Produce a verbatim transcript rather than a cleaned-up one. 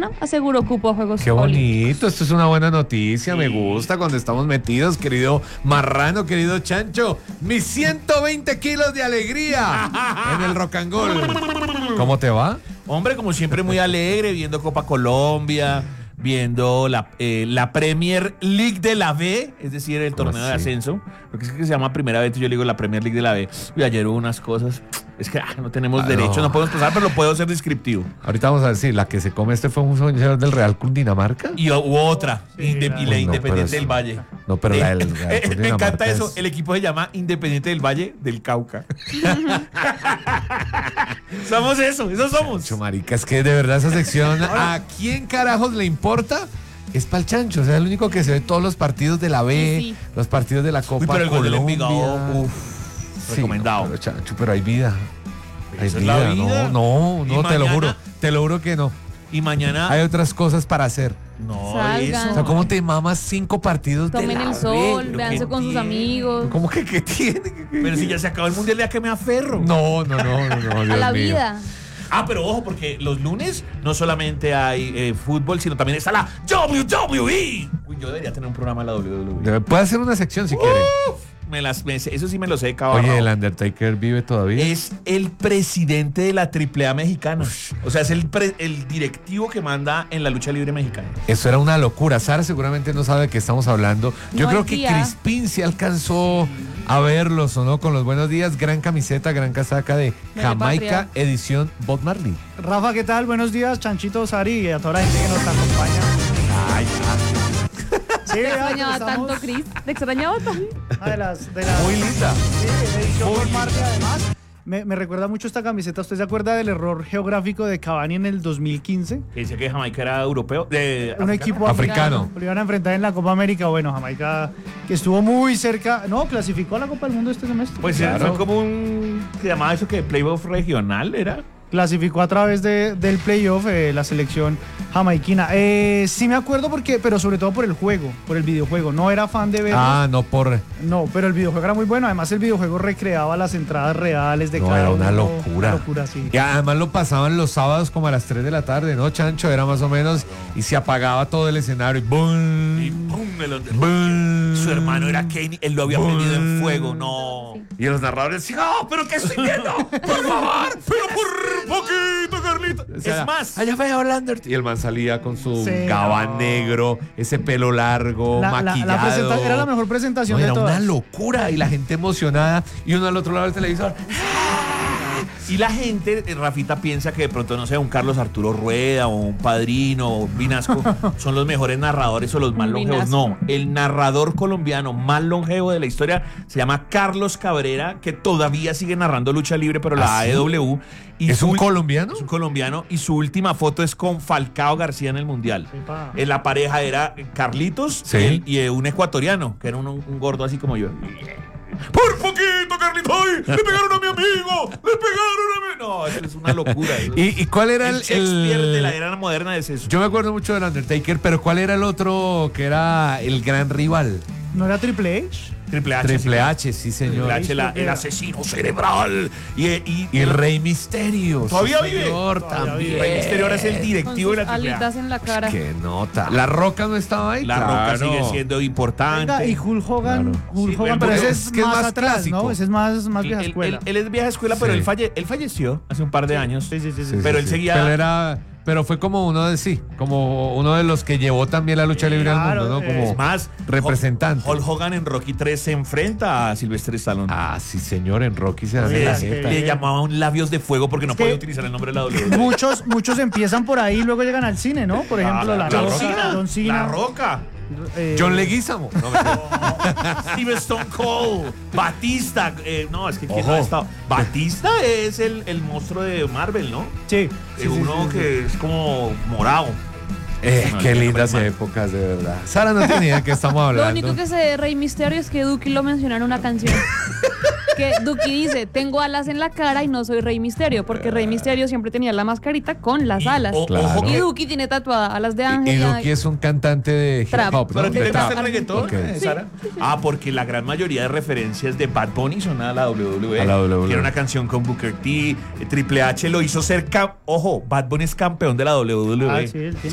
semana aseguró cupo a Juegos Qué Olímpicos. bonito, esto es una buena noticia, Sí. me gusta cuando estamos metidos, querido Marrano, querido Chancho. Mis ciento veinte kilos de alegría en el Rock and Roll. ¿Cómo te va? Hombre, como siempre, muy alegre, viendo Copa Colombia, viendo la, eh, la Premier League de la B, es decir, el ¿Cómo torneo de así? ascenso, porque es que se llama primera vez, yo le digo la Premier League de la B. Y ayer hubo unas cosas, es que ah, no tenemos Ah, derecho, no. no podemos pasar, pero lo puedo ser descriptivo. Ahorita vamos a decir, la que se come este fue un señor del Real Cundinamarca. Y hubo otra, Sí, inde- claro. y la Uy, no, Independiente pero del eso- Valle. No, pero la del Eh, Real eh, Me Cundinamarca encanta eso, es- el equipo se llama Independiente del Valle del Cauca. Somos eso, eso somos. Chancho, marica, es que de verdad esa sección, ¿a quién carajos le importa? Es para el Chancho, o sea, es el único que se ve todos los partidos de la B, Sí, sí. los partidos de la Copa Uy, pero el gol del Colombia. Envigado, uf, Sí, recomendado. no, pero Chancho, pero hay vida. Hay Esa es la vida. No, no, Y no, te lo mañana- juro, te lo juro que no. Y mañana. Hay otras cosas para hacer. No, Salgan. O eso. sea, ¿cómo te mamas cinco partidos de Tomen la el B? sol, pero véanse ¿qué con sus tiene? amigos. ¿Cómo que qué tiene? Pero si ya se acabó el mundial, ¿ya que me aferro? No, no, no, no, no, A Dios la mío. vida. Ah, pero ojo, porque los lunes no solamente hay eh, fútbol, sino también está la W W E. Uy, yo debería tener un programa de la W W E. Debe- Puede hacer una sección si quiere. Uf, me las, me sé- eso sí me lo sé de cabo a Oye, rabo. el Undertaker vive todavía. Es el presidente de la triple A mexicana. O sea, es el, pre- el directivo que manda en la lucha libre mexicana. Eso era una locura. Sara seguramente no sabe de qué estamos hablando. Yo No creo hay que día. Crispín sí alcanzó a verlos, ¿o no? Con los buenos días. Gran camiseta, gran casaca de Dale, Jamaica, patria. edición Bob Marley. Rafa, ¿qué tal? Buenos días, Chanchito, Sari y a toda la gente que nos acompaña. Ay, Sí, Te vea, extrañaba estamos- tanto, Cris. Te extrañaba tanto. Ah, de las, de las, muy linda. sí, edición muy por linda. Marley, además. Me, me recuerda mucho esta camiseta. ¿Usted se acuerda del error geográfico de Cavani en el dos mil quince? Que dice que Jamaica era europeo. De, Un africano. equipo Africano. Lo iban a enfrentar en la Copa América. Bueno, Jamaica, que estuvo muy cerca. No, clasificó a la Copa del Mundo este semestre. Pues Claro. fue como un. Se llamaba eso que playoff regional, ¿era? Clasificó a través de, del playoff eh, la selección jamaiquina. Eh, sí me acuerdo porque, pero sobre todo por el juego, por el videojuego. No era fan de verlo. Ah, no por. No, pero el videojuego era muy bueno. Además, el videojuego recreaba las entradas reales de No, cada era una uno. locura. Una locura, sí. Y además lo pasaban los sábados como a las tres de la tarde, ¿no, Chancho? Era más o menos. Y se apagaba todo el escenario. Y ¡bum! Y ¡pum! Me lo- ¡bum! Su hermano era Kane, él lo había Bum. prendido en fuego, no. Y los narradores decían, ¡oh, pero qué estoy viendo! ¡Por favor! ¡Pero por poquito, Carlito! O sea, Es más, allá veo a Lander. Y el man salía con su Sí, gabán no. negro, ese pelo largo, La- la- la maquillado. presenta- era la mejor presentación No, de era todas. una locura y la gente emocionada y uno al otro lado del televisor. y la gente, eh, Rafita, piensa que de pronto, no sé, un Carlos Arturo Rueda o un Padrino o un Vinasco son los mejores narradores o los más Un longevos. Vinasco. No, el narrador colombiano más longevo de la historia se llama Carlos Cabrera, que todavía sigue narrando lucha libre, pero la ¿Ah, sí? A E W. Y ¿Es su un ul- colombiano? Es un colombiano y su última foto es con Falcao García en el Mundial. Epa. En la pareja era Carlitos Sí. y, el- y, eh, un ecuatoriano, que era un, un gordo así como yo. ¡Por poquito, Carlitos! ¡Ay! ¡Le pegaron a mi amigo! ¡Le pegaron a mi...! No, eso es una locura. eso. ¿Y, y cuál era el el, Shakespeare el- de la era moderna es eso. Yo me acuerdo mucho del Undertaker, pero ¿cuál era el otro que era el gran rival? ¿No era Triple H? Triple H. Triple sí. H, sí señor. Triple H, la- el asesino cerebral. Y, y, Y el Rey Misterio. ¿Todavía sí, vive? señor, Todavía también. vive. Rey Misterio ahora es el Con directivo de sus la Triple A. alitas en la cara. Qué nota. La Roca no estaba ahí. La Roca Claro. sigue siendo importante. Venga, y Hulk Hogan, Claro. Hulk Sí, Hogan, pero pero ese es es, que es más, más atrás, clásico. ¿no? Ese es más, más vieja Él, escuela. él- él es vieja escuela, pero Sí. él, falle- él falleció hace un par de años. Sí, sí, sí, sí. Sí, Pero sí, él sí. seguía- Pero, era, pero fue como uno de sí, como uno de los que llevó también la lucha libre Claro, al mundo, ¿no? Como es Más, representante. Hulk Hogan en Rocky tres se enfrenta a Sylvester Stallone. Ah, sí, señor, en Rocky se dan Sí, en la sí. jeta. Le llamaban labios de fuego porque no Es que- podía utilizar el nombre de la W W E. Muchos, muchos empiezan por ahí y luego llegan al cine, ¿no? Por ejemplo, Ah, La John Roca, Cena, John Cena. La Roca. eh, John Leguizamo. No, mentira. Steve Stone Cold. Batista. eh, no, es que ¿quién Ojo. no ha estado? Batista es el, el monstruo de Marvel, ¿no? Sí. Eh, sí, sí, uno sí, sí. que es como morado. Eh, No, qué el que lindas no fue épocas, de verdad. Sara no tenía de qué estamos Lo hablando. único que sé de Rey Misterio es que Duki lo menciona en una canción. Que Duki dice, tengo alas en la cara y no soy Rey Misterio, porque Rey Misterio siempre tenía la mascarita con las Y- alas. o- Claro. ojo Y que- Duki tiene tatuada alas de Y, ángel. y y- Duki es un cantante de hip Trap. hop, ¿no? ¿Pero a ti De te gusta trap. el reggaetón, Ok. eh, Sara? Ah, porque la gran mayoría de referencias de Bad Bunny son a la W W E. A la W W E. Tiene una canción con Booker T, eh, Triple H lo hizo ser... cam- Ojo, Bad Bunny es campeón de la W W E. Ah, sí, él tiene